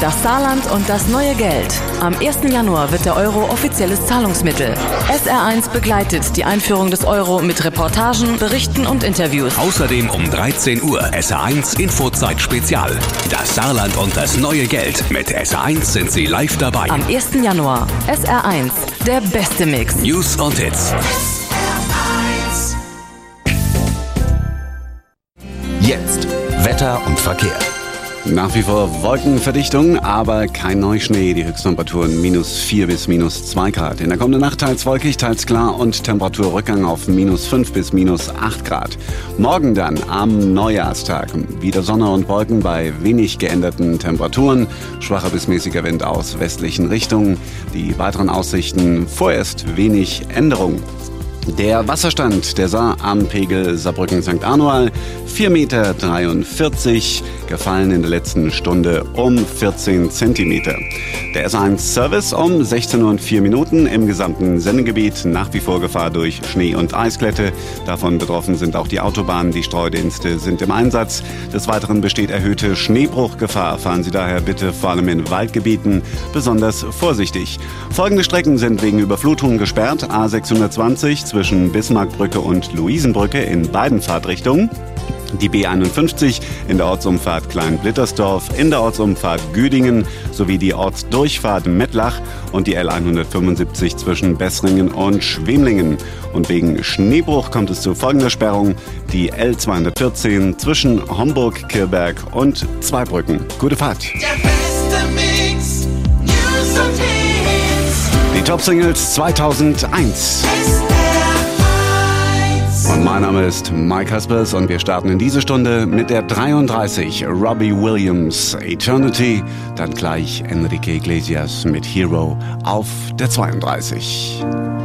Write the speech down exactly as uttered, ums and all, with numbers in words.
Das Saarland und das neue Geld. Am ersten Januar wird der Euro offizielles Zahlungsmittel. S R eins begleitet die Einführung des Euro mit Reportagen, Berichten und Interviews. Außerdem um dreizehn Uhr S R eins Infozeit Spezial. Das Saarland und das neue Geld. Mit S R eins sind Sie live dabei. Am ersten Januar. S R eins. Der beste Mix. News und Hits. Jetzt Wetter und Verkehr. Nach wie vor Wolkenverdichtung, aber kein Neuschnee. Die Höchsttemperaturen minus vier bis minus zwei Grad. In der kommenden Nacht teils wolkig, teils klar und Temperaturrückgang auf minus fünf bis minus acht Grad. Morgen dann am Neujahrstag wieder Sonne und Wolken bei wenig geänderten Temperaturen. Schwacher bis mäßiger Wind aus westlichen Richtungen. Die weiteren Aussichten vorerst wenig Änderung. Der Wasserstand der Saar am Pegel Saarbrücken-Sankt Anual vier Komma dreiundvierzig Meter, gefallen in der letzten Stunde um vierzehn Zentimeter. Der S eins Service um sechzehn Uhr und vier Minuten im gesamten Sendegebiet, nach wie vor Gefahr durch Schnee- und Eisglätte. Davon betroffen sind auch die Autobahnen, die Streudienste sind im Einsatz. Des Weiteren besteht erhöhte Schneebruchgefahr. Fahren Sie daher bitte vor allem in Waldgebieten besonders vorsichtig. Folgende Strecken sind wegen Überflutungen gesperrt: A sechshundertzwanzig zwischen Bismarckbrücke und Luisenbrücke in beiden Fahrtrichtungen. Die B einundfünfzig in der Ortsumfahrt Kleinblittersdorf, in der Ortsumfahrt Güdingen sowie die Ortsdurchfahrt Mettlach und die L hundertfünfundsiebzig zwischen Bessringen und Schwemlingen. Und wegen Schneebruch kommt es zu folgender Sperrung: die L zweihundertvierzehn zwischen Homburg-Kirberg und Zweibrücken. Gute Fahrt! Der beste Mix, News und Hits. Die Top-Singles zweitausendeins. Und mein Name ist Mike Haspers und wir starten in diese Stunde mit der dreiunddreißig, Robbie Williams, Eternity, dann gleich Enrique Iglesias mit Hero auf der zweiunddreißig.